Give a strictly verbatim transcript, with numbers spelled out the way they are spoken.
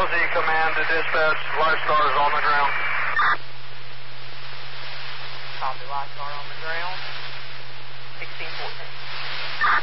L Z command to dispatch, Live Star is on the ground. Copy, Live Star on the ground.